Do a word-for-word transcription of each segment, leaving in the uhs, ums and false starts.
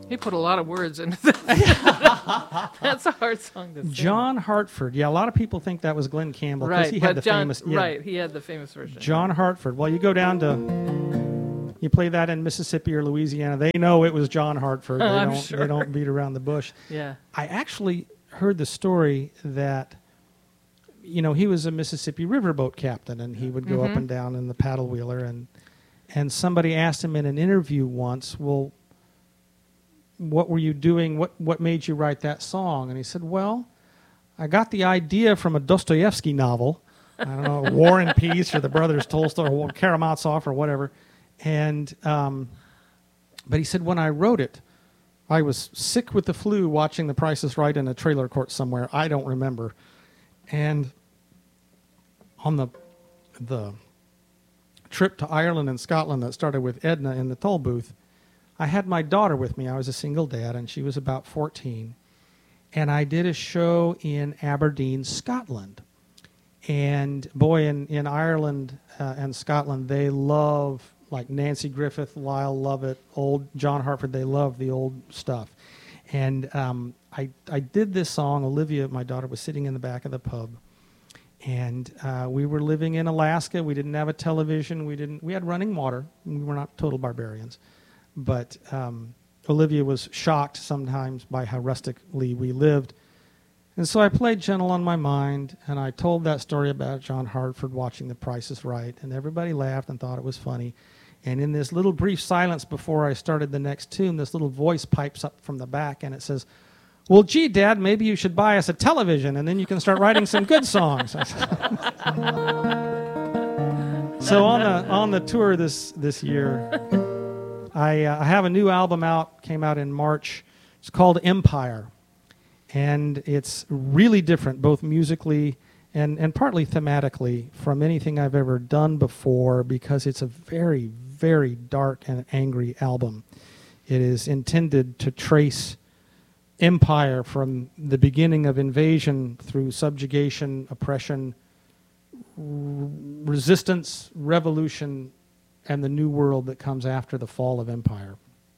He put a lot of words into that. That's a hard song to sing. John Hartford. Yeah, a lot of people think that was Glenn Campbell because Right, he had but the John, famous. Yeah, right, he had the famous version. John Hartford. Well, you go down to, you play that in Mississippi or Louisiana, they know it was John Hartford. They I'm don't. sure. They don't beat around the bush. Yeah. I actually heard the story that, you know, he was a Mississippi riverboat captain, and he would go Mm-hmm. up and down in the paddle wheeler, and and somebody asked him in an interview once, well, what were you doing? What what made you write that song? And he said, well, I got the idea from a Dostoevsky novel. I don't know, War and Peace or the Brothers Tolstoy or Karamazov or whatever. And um, but he said, when I wrote it, I was sick with the flu watching The Price is Right in a trailer court somewhere. I don't remember. And on the the trip to Ireland and Scotland that started with Edna in the toll booth, I had my daughter with me. I was a single dad, and she was about fourteen. And I did a show in Aberdeen, Scotland. And boy, in, in Ireland uh, and Scotland, they love, like Nancy Griffith, Lyle Lovett, old John Hartford, they love the old stuff. And um, I, I did this song. Olivia, my daughter, was sitting in the back of the pub. And uh, we were living in Alaska. We didn't have a television. We didn't. We had running water. We were not total barbarians. But um, Olivia was shocked sometimes by how rustically we lived. And so I played Gentle on My Mind, and I told that story about John Hartford watching The Price is Right, and everybody laughed and thought it was funny. And in this little brief silence before I started the next tune, this little voice pipes up from the back, and it says, well, gee, Dad, maybe you should buy us a television, and then you can start writing some good songs. So on the on the tour this this year, I, uh, I have a new album out, came out in March. It's called Empire. And it's really different, both musically and, and partly thematically, from anything I've ever done before, because it's a very, very dark and angry album. It is intended to trace empire from the beginning of invasion through subjugation, oppression, r- resistance, revolution, and the new world that comes after the fall of empire.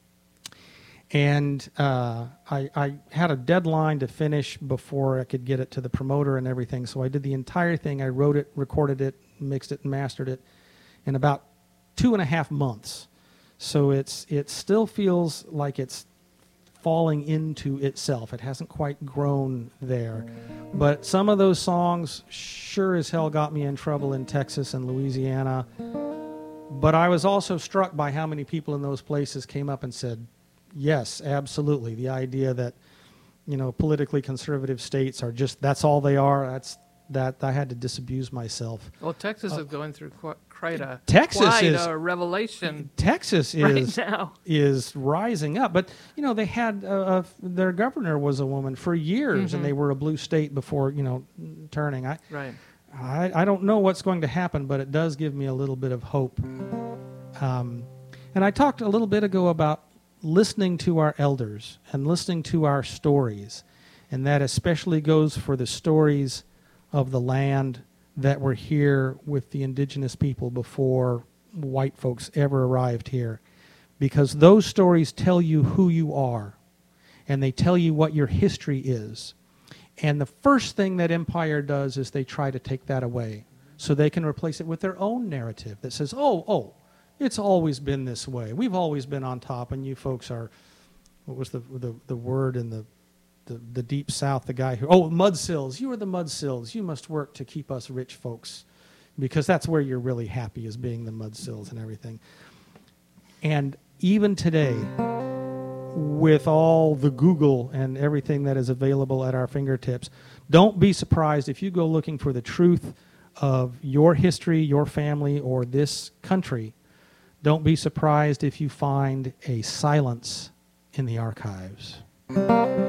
And uh, I, I had a deadline to finish before I could get it to the promoter and everything, so I did the entire thing. I wrote it, recorded it, mixed it, and mastered it in about two and a half months. So it's it still feels like it's falling into itself. It hasn't quite grown there. But some of those songs sure as hell got me in trouble in Texas and Louisiana. But I was also struck by how many people in those places came up and said, yes, absolutely. The idea that, you know, politically conservative states are just, that's all they are, that's, that I had to disabuse myself. Well, Texas Uh, is going through qu- quite a, Texas quite is- a revelation Texas right is now. is rising up. But, you know, they had, uh, a, their governor was a woman for years, Mhm. and they were a blue state before, you know, turning. I, Right. I, I don't know what's going to happen, but it does give me a little bit of hope. Um, and I talked a little bit ago about listening to our elders and listening to our stories. And that especially goes for the stories of the land that were here with the indigenous people before white folks ever arrived here. Because those stories tell you who you are, and they tell you what your history is. And the first thing that empire does is they try to take that away so they can replace it with their own narrative that says, oh, oh, it's always been this way. We've always been on top, and you folks are, what was the the, the word in the, the, the deep south, the guy who, oh, mudsills. You are the mudsills. You must work to keep us rich folks, because that's where you're really happy, is being the mudsills and everything. And even today, with all the Google and everything that is available at our fingertips, don't be surprised if you go looking for the truth of your history, your family, or this country. Don't be surprised if you find a silence in the archives.